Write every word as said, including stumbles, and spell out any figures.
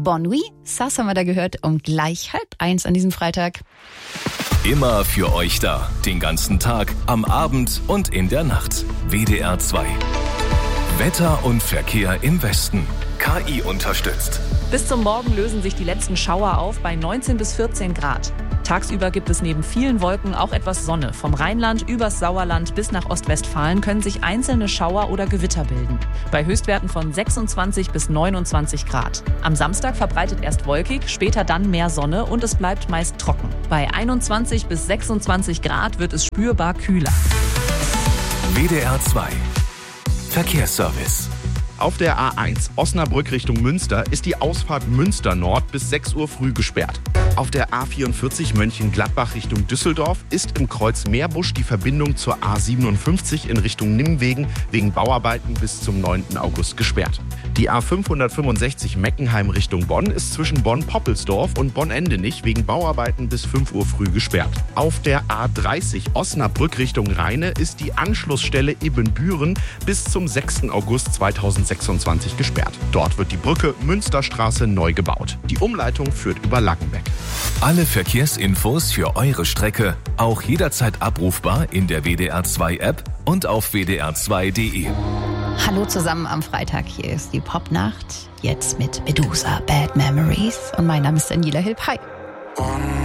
Bon Nuit, das haben wir da gehört, um gleich halb eins an diesem Freitag. Immer für euch da, den ganzen Tag, am Abend und in der Nacht. W D R zwei. Wetter und Verkehr im Westen. K I unterstützt. Bis zum Morgen lösen sich die letzten Schauer auf bei neunzehn bis vierzehn Grad. Tagsüber gibt es neben vielen Wolken auch etwas Sonne. Vom Rheinland übers Sauerland bis nach Ostwestfalen können sich einzelne Schauer oder Gewitter bilden. Bei Höchstwerten von sechsundzwanzig bis neunundzwanzig Grad. Am Samstag verbreitet erst wolkig, später dann mehr Sonne und es bleibt meist trocken. Bei einundzwanzig bis sechsundzwanzig Grad wird es spürbar kühler. W D R zwei. Verkehrsservice. Auf der A eins Osnabrück Richtung Münster ist die Ausfahrt Münster Nord bis sechs Uhr früh gesperrt. Auf der A vierundvierzig Mönchengladbach Richtung Düsseldorf ist im Kreuz Meerbusch die Verbindung zur A siebenundfünfzig in Richtung Nimwegen wegen Bauarbeiten bis zum neunten August gesperrt. Die A fünfhundertfünfundsechzig Meckenheim Richtung Bonn ist zwischen Bonn-Poppelsdorf und Bonn-Endenich wegen Bauarbeiten bis fünf Uhr früh gesperrt. Auf der A dreißig Osnabrück Richtung Rheine ist die Anschlussstelle Ibbenbüren bis zum sechsten August zweitausendsechsundzwanzig gesperrt. Dort wird die Brücke Münsterstraße neu gebaut. Die Umleitung führt über Lackenbeck. Alle Verkehrsinfos für eure Strecke auch jederzeit abrufbar in der W D R zwei App und auf w d r zwei punkt d e. Hallo zusammen am Freitag, hier ist die Popnacht, jetzt mit Medusa, Bad Memories und mein Name ist Daniela Hilb. Hi.